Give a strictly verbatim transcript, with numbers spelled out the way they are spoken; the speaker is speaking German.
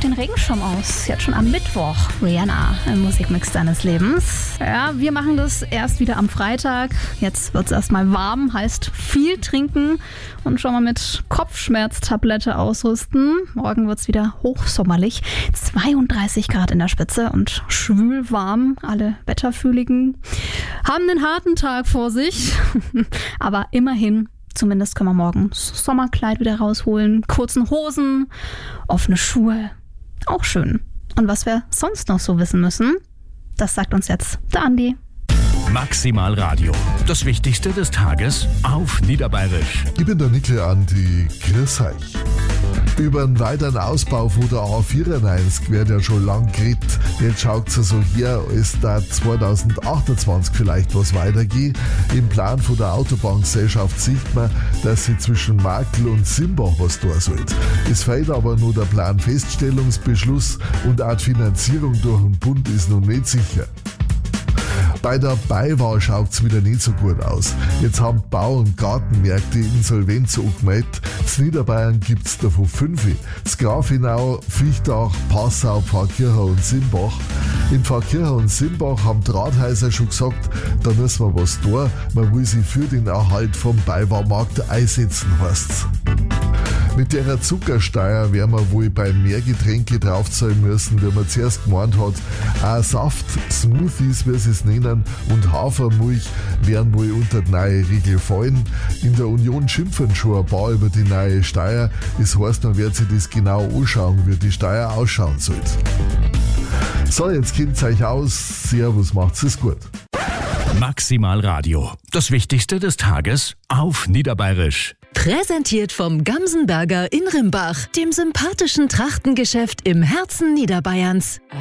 den Regenschirm aus. Jetzt schon am Mittwoch. Rihanna im Musikmix deines Lebens. Ja, wir machen das erst wieder am Freitag. Jetzt wird es erstmal warm, heißt viel trinken und schon mal mit Kopfschmerztablette ausrüsten. Morgen wird es wieder hochsommerlich. zweiunddreißig Grad in der Spitze und schwül warm. Alle Wetterfühligen haben einen harten Tag vor sich. Aber immerhin, zumindest können wir morgen das Sommerkleid wieder rausholen. Kurzen Hosen, offene Schuhe. Auch schön. Und was wir sonst noch so wissen müssen, das sagt uns jetzt der Andi. Maximal Radio. Das Wichtigste des Tages auf Niederbayerisch. Ich bin der Nickel Andi. Grüß euch. Über einen weiteren Ausbau von der A vierundneunzig wird ja schon lang geredet. Jetzt schaut es so her, als da zwanzig achtundzwanzig vielleicht was weitergeht. Im Plan von der Autobahngesellschaft sieht man, dass sie zwischen Markl und Simbach was tun sollte. Es fehlt aber nur der Planfeststellungsbeschluss und auch die Finanzierung durch den Bund ist noch nicht sicher. Bei der BayWa schaut es wieder nicht so gut aus. Jetzt haben Bau- und Gartenmärkte Insolvenz angemeldet. In Niederbayern gibt es davon fünf. Das Grafenau, Viechtach, Passau, Pfarrkirchen und Simbach. In Pfarrkirchen und Simbach haben die Rathäuser schon gesagt, da müssen wir was tun. Man will sich für den Erhalt vom BayWa-Markt einsetzen, heißt's. Mit der Zuckersteuer werden wir wohl bei mehr Getränke draufzahlen müssen, wie man zuerst gemeint hat. Auch Saft, Smoothies, wie sie es nennen, und Hafermilch werden wohl unter die neue Regel fallen. In der Union schimpfen schon ein paar über die neue Steuer. Das heißt, man wird sich das genau anschauen, wie die Steuer ausschauen sollte. So, jetzt kennt's euch aus. Servus, macht's es gut. Maximal Radio. Das Wichtigste des Tages auf Niederbayerisch. Präsentiert vom Gamsenberger in Rimbach, dem sympathischen Trachtengeschäft im Herzen Niederbayerns.